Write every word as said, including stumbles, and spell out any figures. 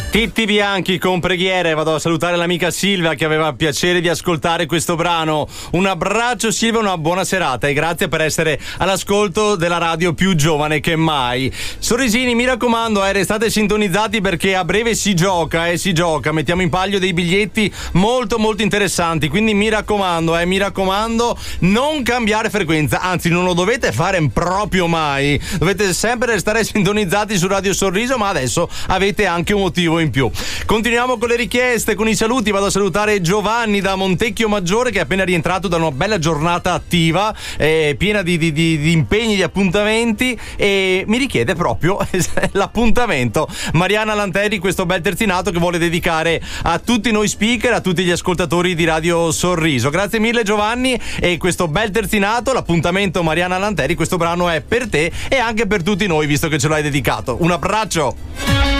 Titti Bianchi con Preghiere. Vado a salutare l'amica Silvia che aveva piacere di ascoltare questo brano. Un abbraccio Silvia, una buona serata e grazie per essere all'ascolto della radio più giovane che mai. Sorrisini, mi raccomando, eh, restate sintonizzati perché a breve si gioca, eh, si gioca. Mettiamo in palio dei biglietti molto molto interessanti, quindi mi raccomando, eh, mi raccomando, non cambiare frequenza, anzi non lo dovete fare proprio mai. Dovete sempre restare sintonizzati su Radio Sorriso, ma adesso avete anche un motivo in più. Continuiamo con le richieste, con i saluti. Vado a salutare Giovanni da Montecchio Maggiore che è appena rientrato da una bella giornata attiva, eh, piena di, di, di, di impegni, di appuntamenti, e mi richiede proprio l'appuntamento. Mariana Lanteri, questo bel terzinato che vuole dedicare a tutti noi speaker, a tutti gli ascoltatori di Radio Sorriso. Grazie mille Giovanni, e questo bel terzinato, l'appuntamento Mariana Lanteri, questo brano è per te e anche per tutti noi visto che ce l'hai dedicato. Un abbraccio.